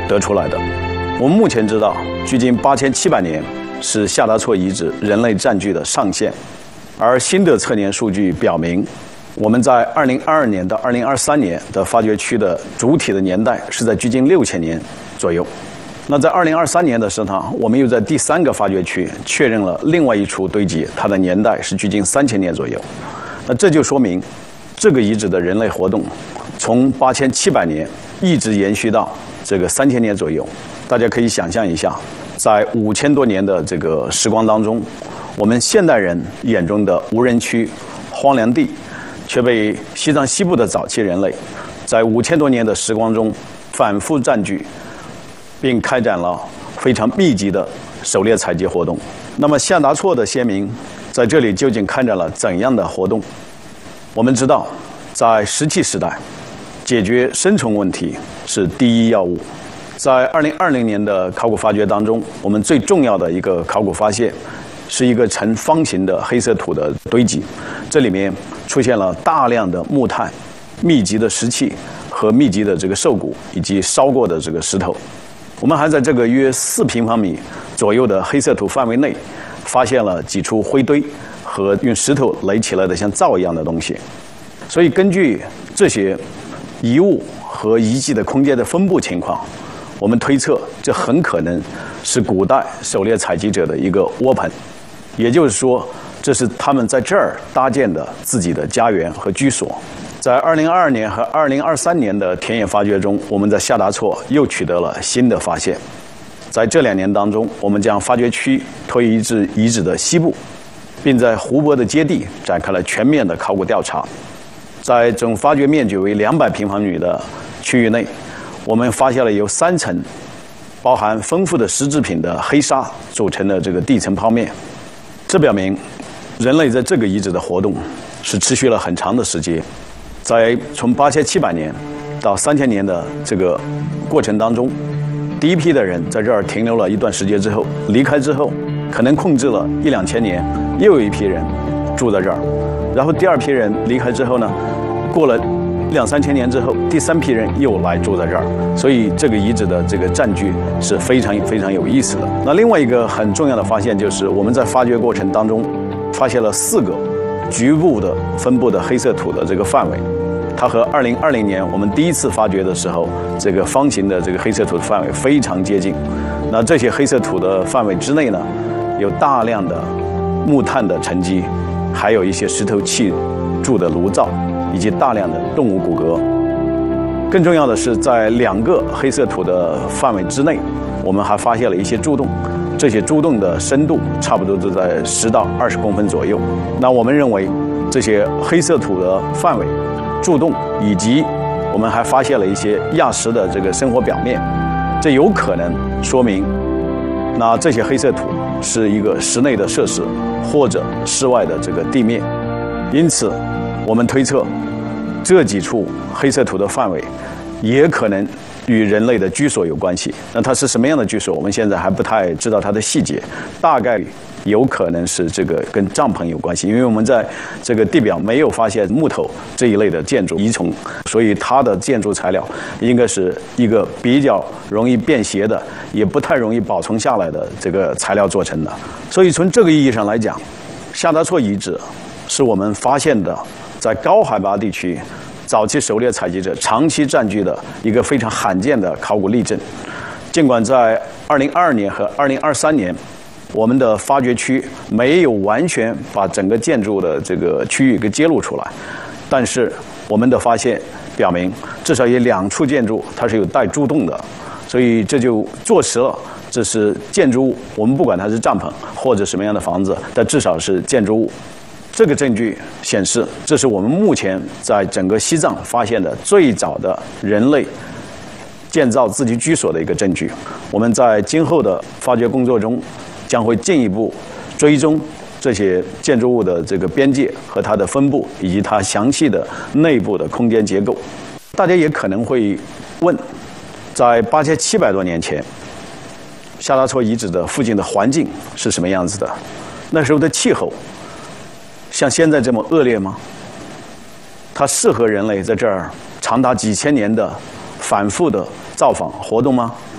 得出来的。我们目前知道，距今8700年是夏达措遗址人类占据的上限，而新的测年数据表明，我们在2022年到2023年的发掘区的主体的年代是在距今6000年左右。那在2023年的时候呢，我们又在第3个发掘区确认了另外一处堆积，它的年代是距今3000年左右。那这就说明，这个遗址的人类活动从8700年一直延续到这个3000年左右。大家可以想象一下，在5000多年的这个时光当中，我们现代人眼中的无人区、荒凉地，却被西藏西部的早期人类在5000多年的时光中反复占据，并开展了非常密集的狩猎采集活动。那么夏达措的先民在这里究竟开展了怎样的活动？我们知道，在石器时代，解决生存问题是第一要务。在2020年的考古发掘当中，我们最重要的一个考古发现是一个呈方形的黑色土的堆积，这里面出现了大量的木炭、密集的石器和密集的这个兽骨以及烧过的这个石头。我们还在这个约4平方米左右的黑色土范围内，发现了几处灰堆和用石头垒起来的像灶一样的东西。所以根据这些遗物和遗迹的空间的分布情况，我们推测这很可能是古代狩猎采集者的一个窝棚，也就是说，这是他们在这儿搭建的自己的家园和居所。在2022年和2023年的田野发掘中，我们在夏达措又取得了新的发现。在这2年当中，我们将发掘区推移至遗址的西部，并在湖泊的接地展开了全面的考古调查。在总发掘面积为200平方米的区域内，我们发现了由3层包含丰富的石制品的黑沙组成的这个地层剖面。这表明人类在这个遗址的活动是持续了很长的时间。在从8700年到3000年的这个过程当中，第一批的人在这儿停留了一段时间之后离开之后，可能控制了1-2000年，又有一批人住在这儿，然后第2批人离开之后呢，过了2-3千年之后，第3批人又来住在这儿，所以这个遗址的这个占据是非常有意思的。那另外一个很重要的发现就是，我们在发掘过程当中发现了4个局部的分布的黑色土的这个范围，它和2020年我们第一次发掘的时候这个方形的这个黑色土的范围非常接近。那这些黑色土的范围之内呢，有大量的木炭的沉积，还有一些石头砌筑的炉灶，以及大量的动物骨骼。更重要的是，在2个黑色土的范围之内，我们还发现了一些柱洞，这些柱洞的深度差不多都在10到20公分左右。那我们认为，这些黑色土的范围、柱洞，以及我们还发现了一些亚石的这个生活表面，这有可能说明，那这些黑色土是一个室内的设施，或者室外的这个地面。因此，我们推测，这几处黑色土的范围也可能与人类的居所有关系。那它是什么样的居所，我们现在还不太知道它的细节，大概有可能是这个跟帐篷有关系，因为我们在这个地表没有发现木头这一类的建筑遗存，所以它的建筑材料应该是一个比较容易便携的，也不太容易保存下来的这个材料做成的。所以从这个意义上来讲，夏达措遗址是我们发现的在高海拔地区早期狩猎采集者长期占据的一个非常罕见的考古例证。尽管在2022年和2023年，我们的发掘区没有完全把整个建筑的这个区域给揭露出来，但是我们的发现表明，至少有2处建筑它是有带柱洞的，所以这就坐实了这是建筑物。我们不管它是帐篷或者什么样的房子，但至少是建筑物。这个证据显示，这是我们目前在整个西藏发现的最早的人类建造自己居所的一个证据。我们在今后的发掘工作中，将会进一步追踪这些建筑物的这个边界和它的分布，以及它详细的内部的空间结构。大家也可能会问，在8700多年前，夏达措遗址的附近的环境是什么样子的？那时候的气候像现在这么恶劣吗？它适合人类在这儿长达几千年的反复的造访活动吗？